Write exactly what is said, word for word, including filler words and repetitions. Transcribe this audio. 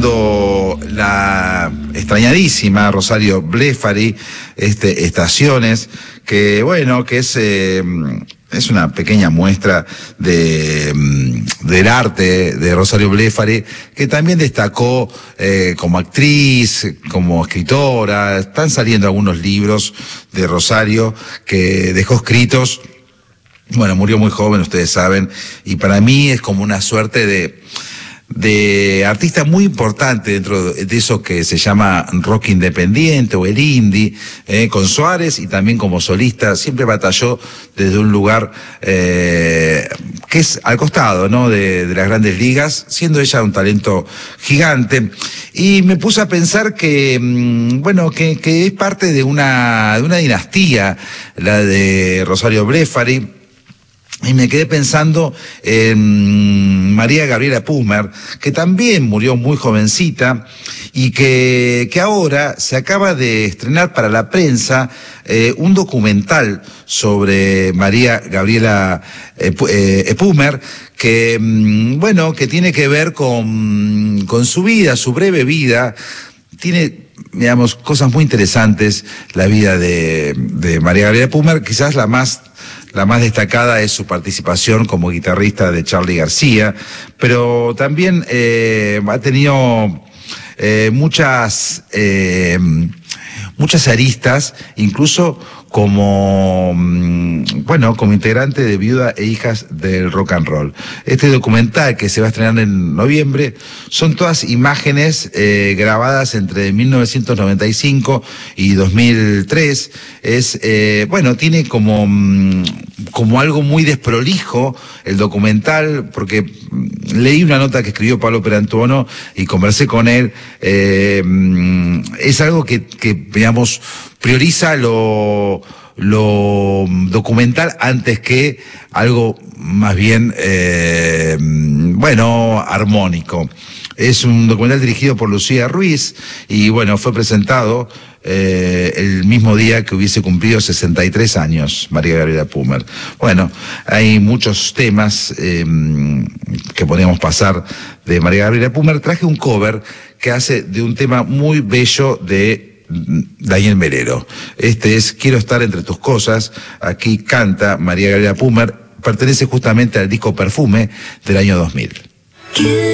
presentando la extrañadísima Rosario Blefari, este, Estaciones, que bueno, que es... Eh, Es una pequeña muestra de, del arte de Rosario Blefari, que también destacó eh, como actriz, como escritora. Están saliendo algunos libros de Rosario que dejó escritos. Bueno, murió muy joven, ustedes saben, y para mí es como una suerte de... de artista muy importante dentro de eso que se llama rock independiente o el indie, eh, con Suárez, y también como solista siempre batalló desde un lugar eh, que es al costado, ¿no?, de, de las grandes ligas, siendo ella un talento gigante. Y me puse a pensar que, bueno, que, que es parte de una, de una dinastía, la de Rosario Blefari. Y me quedé pensando en María Gabriela Pumer, que también murió muy jovencita y que, que ahora se acaba de estrenar para la prensa eh, un documental sobre María Gabriela eh, eh, Pumer, que, bueno, que tiene que ver con, con su vida, su breve vida. Tiene, digamos, cosas muy interesantes la vida de, de María Gabriela Pumer. Quizás la más... La más destacada es su participación como guitarrista de Charly García, pero también eh, ha tenido eh, muchas, eh, muchas aristas, incluso como, bueno, como integrante de Viuda e Hijas del Rock and Roll. Este documental, que se va a estrenar en noviembre, son todas imágenes eh, grabadas entre mil novecientos noventa y cinco y dos mil tres. Es, eh, bueno, tiene como, como algo muy desprolijo el documental, porque leí una nota que escribió Pablo Perantuono y conversé con él. Eh, es algo que, que, digamos, prioriza lo, lo documental antes que algo más bien, eh, bueno, armónico. Es un documental dirigido por Lucía Ruiz y, bueno, fue presentado eh, el mismo día que hubiese cumplido sesenta y tres años María Gabriela Pumer. Bueno, hay muchos temas eh, que podríamos pasar de María Gabriela Pumer. Traje un cover que hace de un tema muy bello de Daniel Melero. Este es Quiero estar entre tus cosas. Aquí canta María Gabriela Pumer. Pertenece justamente al disco Perfume del año dos mil.